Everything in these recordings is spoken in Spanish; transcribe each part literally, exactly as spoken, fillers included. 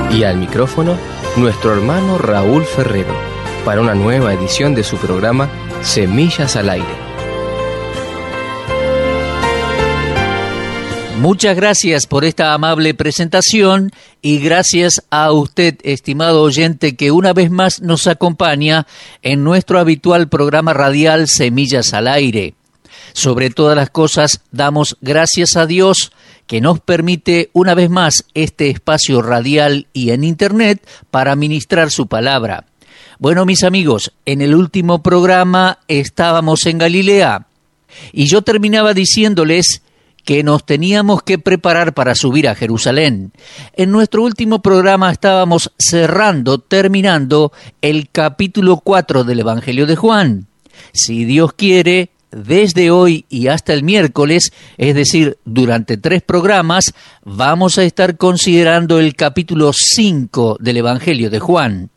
Y al micrófono, nuestro hermano Raúl Ferrero, para una nueva edición de su programa Semillas al Aire. Muchas gracias por esta amable presentación y gracias a usted, estimado oyente, que una vez más nos acompaña en nuestro habitual programa radial Semillas al Aire. Sobre todas las cosas, damos gracias a Dios que nos permite una vez más este espacio radial y en internet para ministrar su palabra. Bueno, mis amigos, en el último programa estábamos en Galilea y yo terminaba diciéndoles que nos teníamos que preparar para subir a Jerusalén. En nuestro último programa estábamos cerrando, terminando el capítulo cuatro del Evangelio de Juan. Si Dios quiere, desde hoy y hasta el miércoles, es decir, durante tres programas, vamos a estar considerando el capítulo cinco del Evangelio de Juan.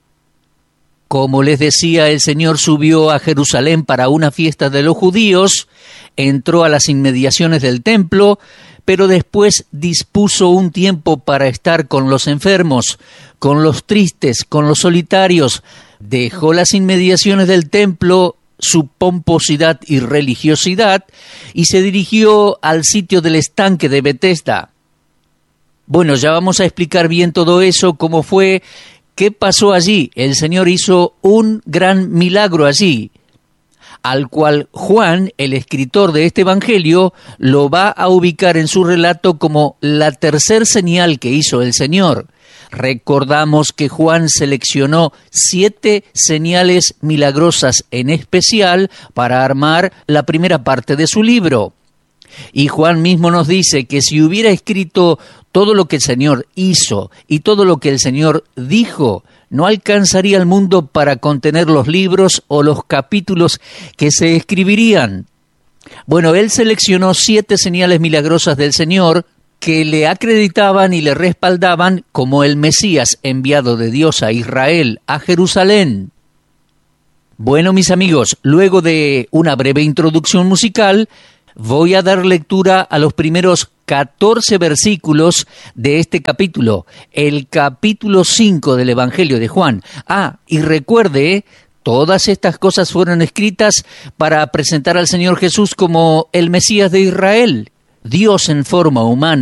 Como les decía, el Señor subió a Jerusalén para una fiesta de los judíos, entró a las inmediaciones del templo, pero después dispuso un tiempo para estar con los enfermos, con los tristes, con los solitarios. Dejó las inmediaciones del templo, su pomposidad y religiosidad, y se dirigió al sitio del estanque de Betesda. Bueno, ya vamos a explicar bien todo eso, cómo fue, qué pasó allí. El Señor hizo un gran milagro allí, al cual Juan, el escritor de este evangelio, lo va a ubicar en su relato como la tercer señal que hizo el Señor. Recordamos que Juan seleccionó siete señales milagrosas en especial para armar la primera parte de su libro. Y Juan mismo nos dice que si hubiera escrito todo lo que el Señor hizo y todo lo que el Señor dijo, no alcanzaría el mundo para contener los libros o los capítulos que se escribirían. Bueno, él seleccionó siete señales milagrosas del Señor que le acreditaban y le respaldaban como el Mesías enviado de Dios a Israel, a Jerusalén. Bueno, mis amigos, luego de una breve introducción musical, voy a dar lectura a los primeros catorce versículos de este capítulo, el capítulo cinco del Evangelio de Juan. Ah, y recuerde, todas estas cosas fueron escritas para presentar al Señor Jesús como el Mesías de Israel, Dios en forma humana.